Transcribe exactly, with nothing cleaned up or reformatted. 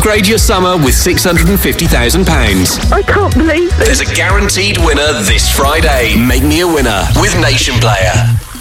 Upgrade your summer with six hundred fifty thousand pounds. I can't believe it. There's a guaranteed winner this Friday. Make me a winner with Nation Player.